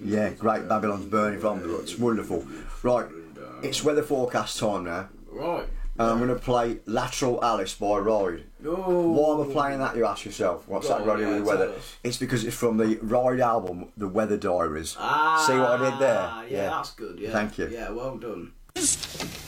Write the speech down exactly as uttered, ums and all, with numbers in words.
Yeah, great. Babylon's Burning from the It's wonderful. Right, it's weather forecast time now. Right. And I'm going to play Lateral Alice by Ride. Oh. Why am I playing that, you ask yourself? What's that got to do with the weather? It's because it's from the Ride album, The Weather Diaries. Ah, See what I did there? Yeah, yeah, that's good. Yeah. Thank you. Yeah, well done.